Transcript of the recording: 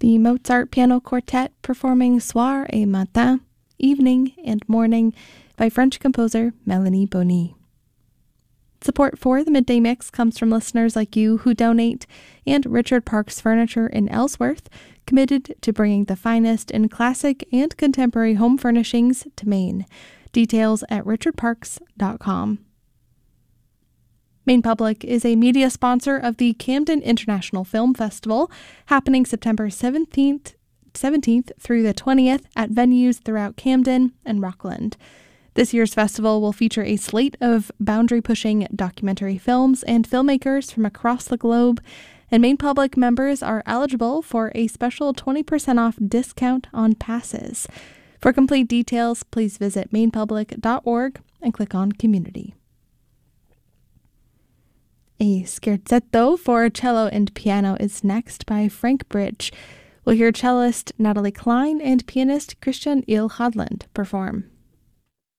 The Mozart Piano Quartet performing Soir et Matin, Evening and Morning, by French composer Melanie Bonny. Support for the Midday Mix comes from listeners like you who donate, and Richard Parks Furniture in Ellsworth, committed to bringing the finest in classic and contemporary home furnishings to Maine. Details at richardparks.com. Maine Public is a media sponsor of the Camden International Film Festival, happening September 17th through the 20th at venues throughout Camden and Rockland. This year's festival will feature a slate of boundary-pushing documentary films and filmmakers from across the globe, and Maine Public members are eligible for a special 20% off discount on passes. For complete details, please visit mainepublic.org and click on Community. A scherzetto for cello and piano is next by Frank Bridge. We'll hear cellist Natalie Klein and pianist Christian Il Hadland perform.